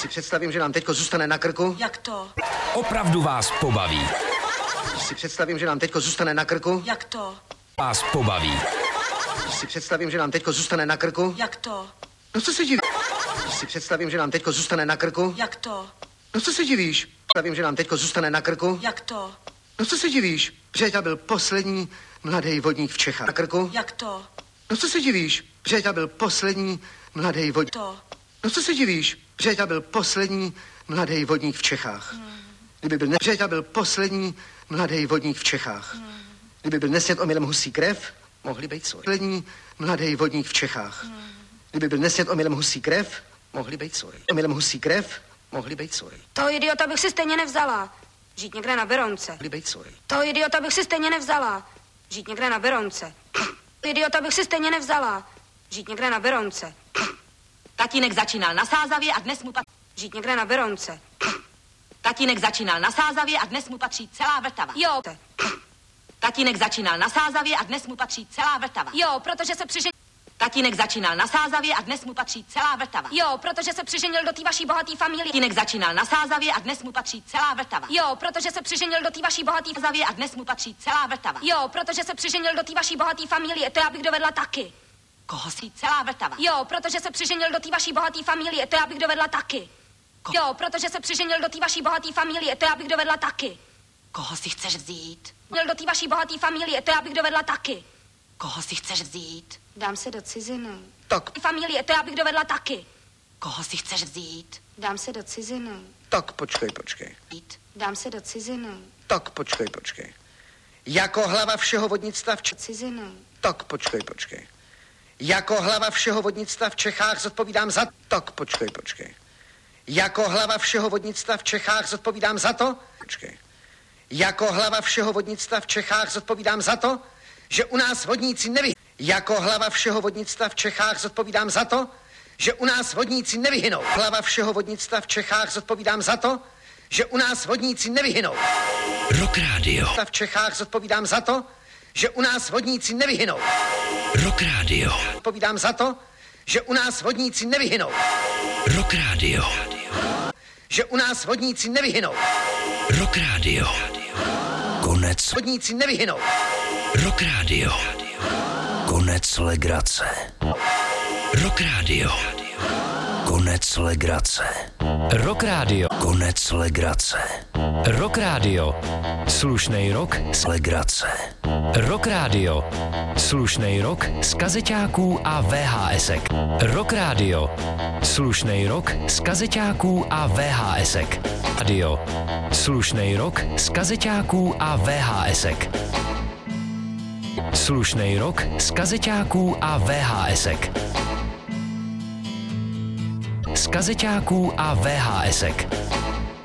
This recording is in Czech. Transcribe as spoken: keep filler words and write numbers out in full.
Si představím, že nám teďko zůstane na krku. Jak to? Opravdu vás pobaví. Si představím, že nám teďko zůstane na krku. Jak to? Vás pobaví. Si představím, že nám teďko zůstane na krku. Jak to? No co se divíš? Si představím, že nám teďko zůstane na krku. Jak to? No co se divíš? Představím, že nám teďko zůstane na krku. Jak to? No co se divíš? Břeťa byl poslední mladý vodník v Čechách. Na krku. Jak to? No co se divíš? Břeťa byl poslední mladý vodník. To. No co se divíš? Břeťa byl poslední mladý vodník v Čechách. Hmm. Kdyby byl ne... Břeťa byl poslední mladý vodník v Čechách. Hmm. Kdyby byl nesnět omylem husí krev, mohli být sory. Poslední mladý vodník v Čechách. Hmm. Kdyby byl nesnět omylem husí krev, mohli být sory. Omylem husí krev, mohli být sory. Toho idiota bych si stejně nevzala. Žít někde na Berounce. Mohli být sory. Toho idiota bych si stejně nevzala. Žít někde na Berounce. Idiota bych si stejně nevzala. Žít někde na Berounce. Tatínek začínal na Sázavě a dnes mu patří... Žít někde na Berounce. Tatínek začínal na Sázavě a dnes mu patří celá Vltava. Jo. Tatínek začínal na Sázavě a dnes mu patří celá Vltava. Jo, protože se přiženil... Tatínek začínal na Sázavě a dnes mu patří celá Vltava. Jo, protože se přiženil do té vaší bohaté familie. Tatínek začínal na Sázavě a dnes mu patří celá Vltava. Jo, protože se přiženil do té vaší bohaté Sázavě a dnes mu patří celá Vltava. Jo, protože se přiženil do té vaší bohaté familie. To já bych dovedla taky. Koho si celá Vltava? Jo, protože se přiženil do té vaší bohaté familie. To já bych dovedla taky. Ko- Jo, protože se přiženil do té vaší bohaté familie. To já bych dovedla taky. Koho si chceš vzít? Měl do té vaší bohaté familie. To já bych dovedla taky. Koho si chceš vzít? Dám se do ciziny. Tak, Familie, to já bych dovedla taky. Koho si chceš vzít? Dám se do ciziny. tak počkej, počkej. Jít. Dám se do ciziny. Tak počkej, počkej. Jako hlava všeho vodnictva v Čechách. Ciziny. Tak počkej, počkej. Jako hlava všeho vodnictva v Čechách zodpovídám za... Tak počkej, počkej. Jako hlava všeho vodnictva v Čechách zodpovídám za to... Počkej. Jako hlava všeho vodnictva v Čechách zodpovídám za to, že u nás vodníci nevy... Jako hlava všeho vodnictva v Čechách zodpovídám za to, že u nás vodníci nevyhynou. Hlava všeho vodnictva v Čechách zodpovídám za to, že u nás vodníci nevyhynou. Rock Radio. V Čechách zodpovídám za to, že u nás vodníci nevyhynou. Rock Radio. Zodpovídám za to, že u nás vodníci nevyhynou. Rock Radio. Že u nás vodníci nevyhynou. Rock Radio. Konec. Vodníci nevyhynou. Rock Radio. Konec legrace. Rock Radio. Konec legrace. Rock Radio. Konec legrace. Rock Radio. Slušnej rok z legrace. Rock Radio. Slušnej rok z kazeťáků a VHSek. Rock Radio. Slušnej rok z kazeťáků a VHSek. Radio. Slušnej rok z kazeťáků a VHSek. Slušnej rok z kazeťáků a VHSek. Z kazeťáků a VHSek.